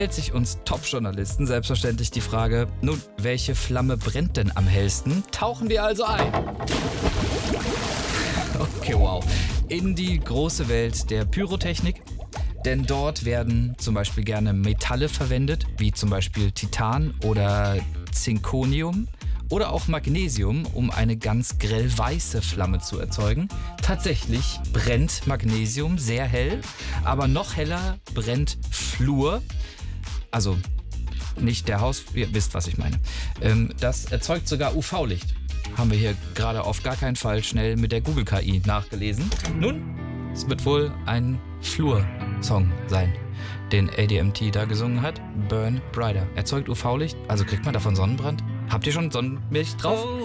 Stellt sich uns Top-Journalisten selbstverständlich die Frage, nun, welche Flamme brennt denn am hellsten? Tauchen wir also ein. Okay, wow. In die große Welt der Pyrotechnik. Denn dort werden zum Beispiel gerne Metalle verwendet, wie zum Beispiel Titan oder Zirconium oder auch Magnesium, um eine ganz grellweiße Flamme zu erzeugen. Tatsächlich brennt Magnesium sehr hell, aber noch heller brennt Fluor. Also nicht der Haus, ihr wisst, was ich meine. Das erzeugt sogar UV-Licht. Haben wir hier gerade auf gar keinen Fall schnell mit der Google-KI nachgelesen. Nun, es wird wohl ein Fluor-Song sein, den ADMT da gesungen hat. Burn Brighter. Erzeugt UV-Licht, also kriegt man davon Sonnenbrand? Habt ihr schon Sonnenmilch drauf?